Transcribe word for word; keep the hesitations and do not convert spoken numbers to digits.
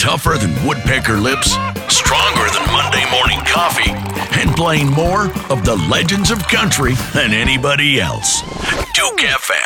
tougher than woodpecker lips, stronger than Monday morning coffee, and playing more of the legends of country than anybody else. Duke F M.